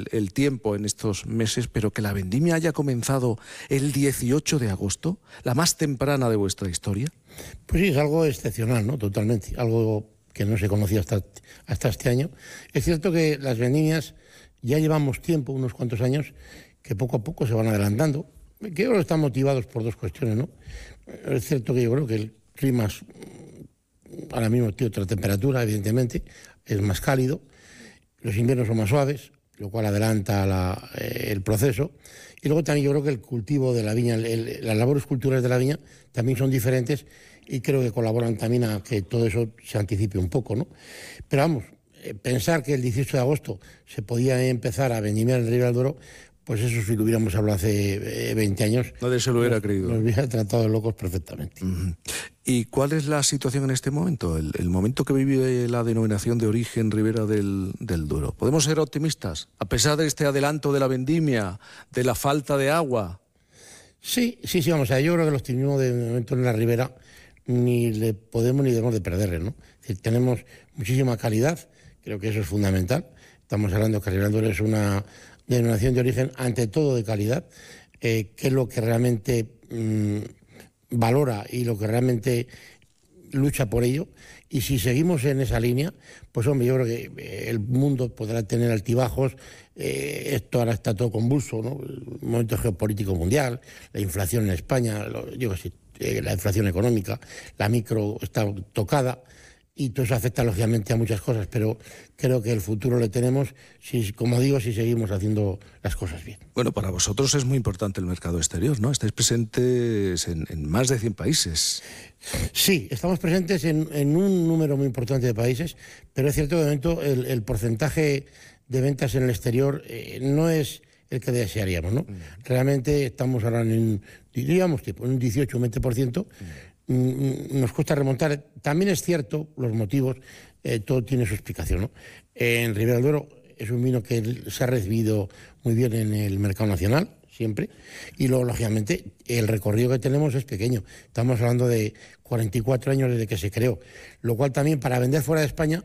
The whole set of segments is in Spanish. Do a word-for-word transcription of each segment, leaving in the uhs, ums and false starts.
el, el tiempo en estos meses, pero que la vendimia haya comenzado el dieciocho de agosto, la más temprana de vuestra historia. Pues sí, es algo excepcional, ¿no? Totalmente. Algo que no se conocía hasta, hasta este año. Es cierto que las vendimias ya llevamos tiempo, unos cuantos años, que poco a poco se van adelantando. Que yo creo que están motivados por dos cuestiones, ¿no? Es cierto que yo creo que el clima es, ahora mismo tiene otra temperatura, evidentemente, es más cálido, los inviernos son más suaves, lo cual adelanta la, eh, el proceso. Y luego también yo creo que el cultivo de la viña, el, el, las labores culturales de la viña también son diferentes y creo que colaboran también a que todo eso se anticipe un poco, ¿no? Pero vamos, eh, pensar que el dieciocho de agosto se podía empezar a vendimiar en Ribera del Duero, pues eso si lo hubiéramos hablado hace eh, veinte años... Nadie se lo hubiera creído. Nos hubiera tratado de locos perfectamente. Uh-huh. ¿Y cuál es la situación en este momento? El, el momento que vive la denominación de origen Ribera del, del Duero. ¿Podemos ser optimistas? A pesar de este adelanto de la vendimia, de la falta de agua. Sí, sí, sí, vamos a ver, yo creo que el optimismo de momento en la Ribera ni le podemos ni debemos de perderle, ¿no? Es decir, tenemos muchísima calidad, creo que eso es fundamental. Estamos hablando que Ribera del Duero es una denominación de origen ante todo de calidad, eh, que es lo que realmente mmm, valora y lo que realmente lucha por ello. Y si seguimos en esa línea, pues hombre, yo creo que el mundo podrá tener altibajos, eh, esto ahora está todo convulso, ¿no? El momento geopolítico mundial, la inflación en España, lo, yo qué sé, eh, la inflación económica, la micro está tocada, y todo eso afecta lógicamente a muchas cosas, pero creo que el futuro lo tenemos, si, como digo, si seguimos haciendo las cosas bien. Bueno, para vosotros es muy importante el mercado exterior, ¿no? Estáis presentes en, en más de cien países. Sí, estamos presentes en, en un número muy importante de países, pero es cierto que de momento el, el porcentaje de ventas en el exterior eh, no es el que desearíamos, ¿no? Mm. Realmente estamos ahora en, diríamos, tipo, en un dieciocho o veinte por ciento. Mm. Nos cuesta remontar. También es cierto, los motivos, eh, todo tiene su explicación, ¿no? En Ribera del Duero es un vino que se ha recibido muy bien en el mercado nacional, siempre, y luego, lógicamente, el recorrido que tenemos es pequeño. Estamos hablando de cuarenta y cuatro años desde que se creó, lo cual también para vender fuera de España,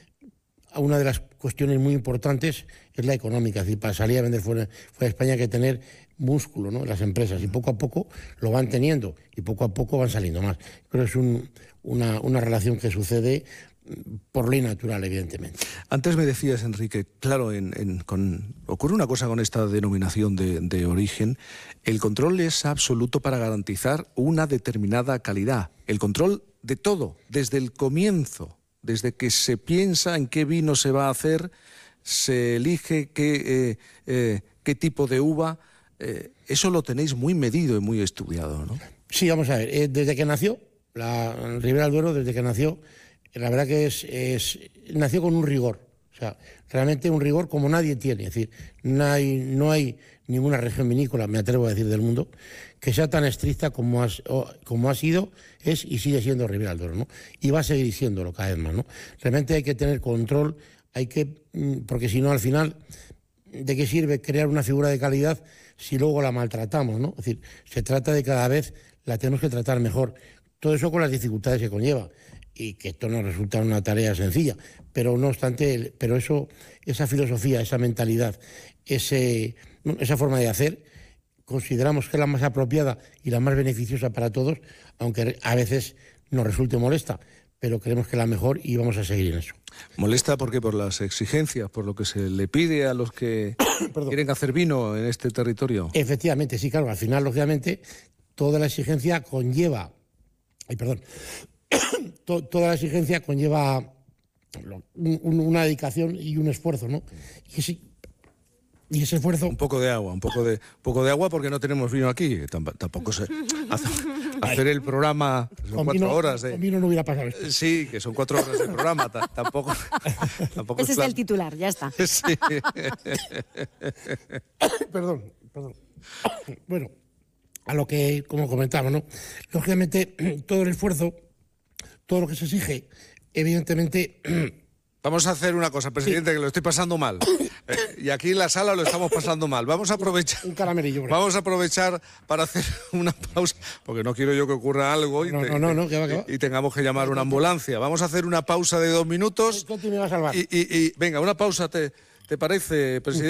una de las cuestiones muy importantes es la económica. Es decir, para salir a vender fuera, fuera de España hay que tener músculo, ¿no?, las empresas, y poco a poco lo van teniendo y poco a poco van saliendo más. Creo que es un, una, una relación que sucede por ley natural, evidentemente. Antes me decías, Enrique, claro, en, en, con, ocurre una cosa con esta denominación de, de origen. El control es absoluto para garantizar una determinada calidad. El control de todo, desde el comienzo, desde que se piensa en qué vino se va a hacer, se elige qué, eh, eh, qué tipo de uva. Eh, eso lo tenéis muy medido y muy estudiado, ¿no? Sí, vamos a ver. Eh, desde que nació, la Ribera del Duero, desde que nació, la verdad que es, es nació con un rigor. O sea, realmente un rigor como nadie tiene. Es decir, no hay, no hay ninguna región vinícola, me atrevo a decir, del mundo, que sea tan estricta como, has, como ha sido, es y sigue siendo Ribera del Duero, ¿no? Y va a seguir siéndolo cada vez más, ¿no? Realmente hay que tener control, hay que, porque si no, al final, ¿de qué sirve crear una figura de calidad si luego la maltratamos, ¿no? Es decir, se trata de cada vez la tenemos que tratar mejor. Todo eso con las dificultades que conlleva, y que esto no resulta una tarea sencilla, pero no obstante, pero eso, esa filosofía, esa mentalidad, ese, esa forma de hacer, consideramos que es la más apropiada y la más beneficiosa para todos, aunque a veces nos resulte molesta, pero creemos que es la mejor y vamos a seguir en eso. ¿Molesta porque por las exigencias, por lo que se le pide a los que quieren hacer vino en este territorio? Efectivamente, sí, claro, al final, lógicamente, toda la exigencia conlleva, ay, perdón, toda la exigencia conlleva una dedicación y un esfuerzo, ¿no? Y ese, y ese esfuerzo... Un poco de agua, un poco de, poco de agua porque no tenemos vino aquí. Tampoco se... Hacer el programa son con cuatro vino, horas de... Con vino no hubiera pasado esto. Sí, que son cuatro horas de programa. Tampoco, tampoco Ese es, es el titular, ya está. Sí. Perdón, perdón. Bueno, a lo que, como comentaba, ¿no? Lógicamente, todo el esfuerzo, todo lo que se exige, evidentemente... Vamos a hacer una cosa, presidente, sí, que lo estoy pasando mal. Eh, y aquí en la sala lo estamos pasando mal. Vamos a aprovechar... Un caramelillo. Vamos a aprovechar para hacer una pausa, porque no quiero yo que ocurra algo y, no, te, no, no, no, que va, que va. y tengamos que llamar a una ambulancia. Vamos a hacer una pausa de dos minutos. Conti me va a salvar. Y, y, y venga, una pausa, ¿te, te parece, presidente?